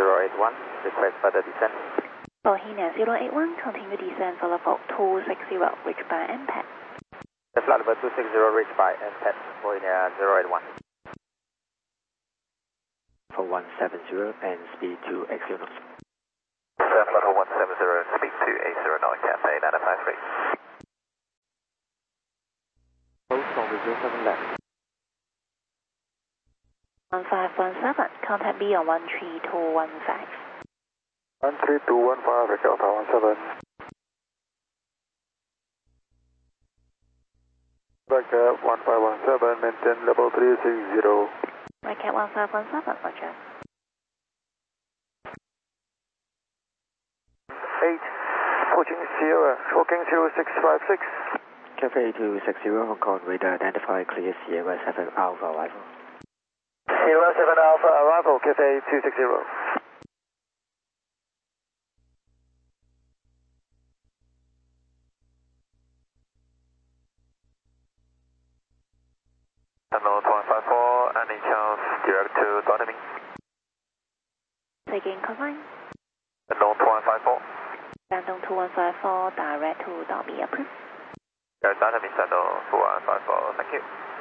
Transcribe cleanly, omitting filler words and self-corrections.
081, request further descent. Bohemia 081, continue descent for level 260, reached by MPAD. Flight level 260, reached by MPAD, Bohemia 081. For 170 and speed to X0. Flight level 170, speed to A09, Cathay 953. Close from the 07 left. 1517, contact B on 13215. 13215, Delta 17. Back 1517, maintain level 360. Right at 1517, roger. 8, approaching Sierra, Hawking 0656. Cafe 260 Hong Kong, radar identify clear Sierra 7 Alpha arrival. Sierra 7 Alpha arrival, Cafe 260. Hello, 254, any chance direct to Dynamic? Taking combine. Hello, 254. Random 2154, direct to Dolby approved. Dynamic Saddle 2154, thank you.